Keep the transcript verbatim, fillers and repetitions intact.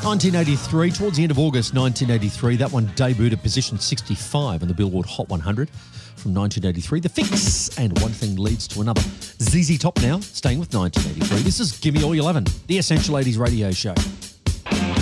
nineteen eighty-three, towards the end of August nineteen eighty-three, that one debuted at position sixty-five on the Billboard Hot one hundred from nineteen eighty-three. The Fix and One Thing Leads to Another. Z Z Top now, staying with nineteen eighty-three. This is Gimme All Your Lovin', the Essential eighties radio show.